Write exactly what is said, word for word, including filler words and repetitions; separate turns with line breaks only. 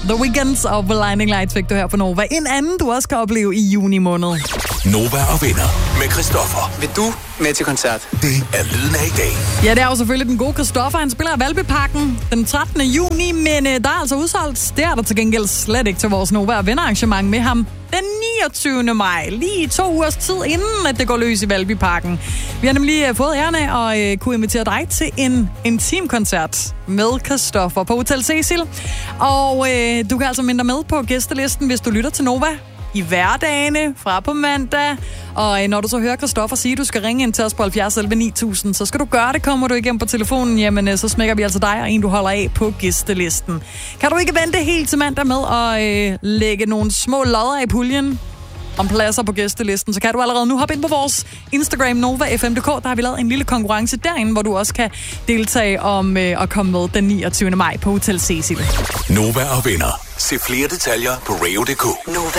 The Weeknd og Blinding Lights fik du her på Nova. En anden, du også kan opleve i juni måned.
Nova og venner med Christoffer.
Vil du med til koncert?
Det er lyden af i dag.
Ja, det er jo selvfølgelig den gode Christoffer. Han spiller i Valbyparken den trettende juni, men øh, der er altså udsolgt. Det er der til gengæld slet ikke til vores Nova og venner arrangement med ham den niogtyvende maj. Lige to ugers tid inden, at det går løs i Valbyparken. Vi har nemlig øh, fået æren af at øh, kunne invitere dig til en intimkoncert med Christoffer på Hotel Cecil. Og øh, du kan altså minde dig med på gæstelisten, hvis du lytter til Nova i hverdagene fra på mandag. Og når du så hører Christoffer sige, at du skal ringe ind til os på halvfjerds elleve ni tusind, så skal du gøre det. Kommer du igennem på telefonen, jamen så smækker vi altså dig og en, du holder af på gæstelisten. Kan du ikke vente helt til mandag med at øh, lægge nogle små lodder i puljen om pladser på gæstelisten, så kan du allerede nu hoppe ind på vores Instagram Nova F M punktum d k. Der har vi lavet en lille konkurrence derinde, hvor du også kan deltage om øh, at komme med den niogtyvende maj på Hotel Cecil.
Nova og venner. Se flere detaljer på radio punktum d k.